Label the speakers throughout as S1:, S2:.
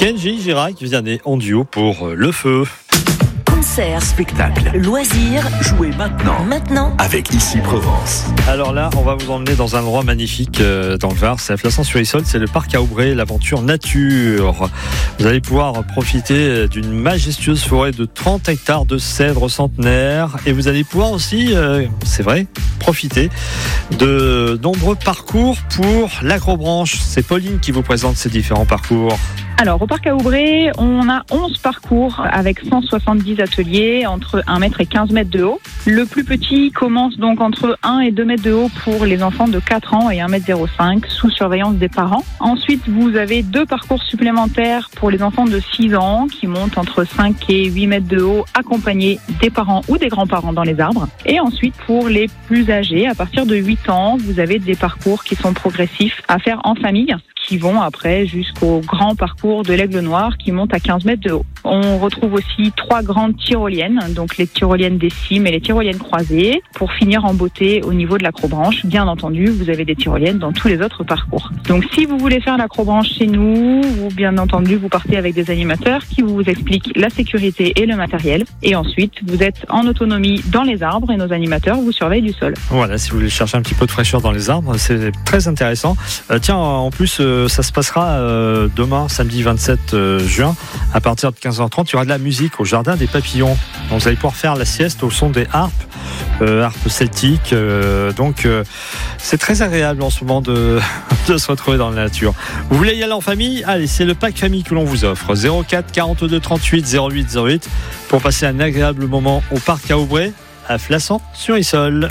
S1: Kenji Girac Vianney en duo pour Le Feu.
S2: Concert,
S3: spectacle,
S2: loisirs,
S3: jouez maintenant
S2: avec
S3: Ici Provence.
S1: Alors là, on va vous emmener dans un endroit magnifique dans le Var, c'est à Flassan-sur-Issole, c'est le parc à Aubray, l'aventure nature. Vous allez pouvoir profiter d'une majestueuse forêt de 30 hectares de cèdres centenaires et vous allez pouvoir aussi, c'est vrai, profiter de nombreux parcours pour l'Acrobranche. C'est Pauline qui vous présente ces différents parcours.
S4: Alors, au parc à Aubray, on a 11 parcours avec 170 ateliers entre 1 mètre et 15 mètres de haut. Le plus petit commence donc entre 1 et 2 mètres de haut pour les enfants de 4 ans et 1 mètre 05 sous surveillance des parents. Ensuite, vous avez 2 parcours supplémentaires pour les enfants de 6 ans qui montent entre 5 et 8 mètres de haut accompagnés des parents ou des grands-parents dans les arbres. Et ensuite, pour les plus âgés, à partir de 8 ans, vous avez des parcours qui sont progressifs à faire en famille, qui vont après jusqu'au grand parcours de l'Aigle Noir qui monte à 15 mètres de haut. On retrouve aussi 3 grandes tyroliennes, donc les tyroliennes des cimes et les tyroliennes croisées. Pour finir en beauté au niveau de l'Acrobranche, bien entendu, vous avez des tyroliennes dans tous les autres parcours. Donc si vous voulez faire l'Acrobranche chez nous, vous, bien entendu, vous partez avec des animateurs qui vous expliquent la sécurité et le matériel. Et ensuite, vous êtes en autonomie dans les arbres et nos animateurs vous surveillent du sol.
S1: Voilà, si vous voulez chercher un petit peu de fraîcheur dans les arbres, c'est très intéressant. Tiens, en plus, ça se passera demain, samedi 27 juin, à partir de 15h30. Il y aura de la musique au Jardin des Papillons. Donc, vous allez pouvoir faire la sieste au son des harpes, harpes celtiques. Donc, c'est très agréable en ce moment de se retrouver dans la nature. Vous voulez y aller en famille ? Allez, c'est le pack famille que l'on vous offre. 04 42 38 08 08 pour passer un agréable moment au parc à Aubray, à Flassan-sur-Issole.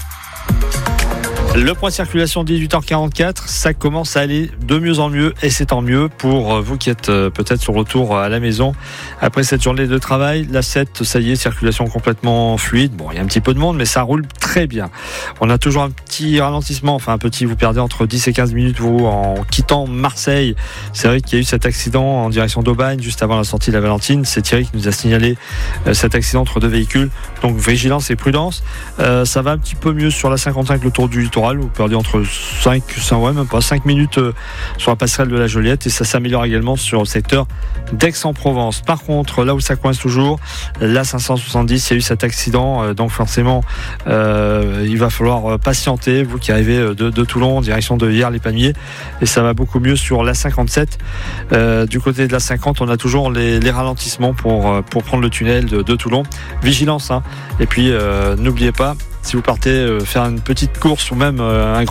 S1: Le point de circulation 18h44, ça commence à aller de mieux en mieux et c'est tant mieux pour vous qui êtes peut-être sur le retour à la maison après cette journée de travail. La 7, ça y est, circulation complètement fluide. Bon, il y a un petit peu de monde mais ça roule très bien. On a toujours un petit ralentissement, enfin un petit, vous perdez entre 10 et 15 minutes vous en quittant Marseille. C'est vrai qu'il y a eu cet accident en direction d'Aubagne juste avant la sortie de la Valentine. C'est Thierry qui nous a signalé cet accident entre 2 véhicules. Donc vigilance et prudence. Ça va un petit peu mieux sur la 55, le tour du littoral. Vous perdez entre 5 minutes sur la passerelle de la Joliette et ça s'améliore également sur le secteur d'Aix-en-Provence. Par contre, là où ça coince toujours, la 570, il y a eu cet accident, donc forcément il va falloir patienter, vous qui arrivez de Toulon en direction de Hyères-les-Pamiers, et ça va beaucoup mieux sur la 57. Du côté de la 50, on a toujours les ralentissements pour prendre le tunnel de Toulon. Vigilance, hein. Et puis n'oubliez pas, si vous partez faire une petite course ou même un